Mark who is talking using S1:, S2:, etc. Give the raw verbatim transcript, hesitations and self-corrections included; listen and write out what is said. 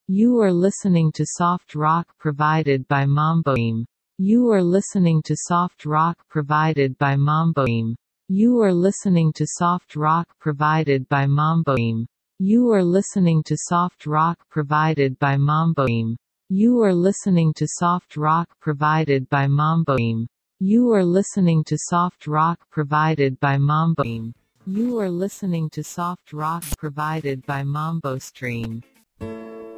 S1: You are listening to soft rock provided by Mamboim. You are listening to soft rock provided by Mamboim. You are listening to soft rock provided by Mamboim. You are listening to soft rock provided by Mamboim. You are listening to soft rock provided by Mamboim. You are listening to soft rock provided by Mamboim. You are listening to soft rock provided by Mambo Stream.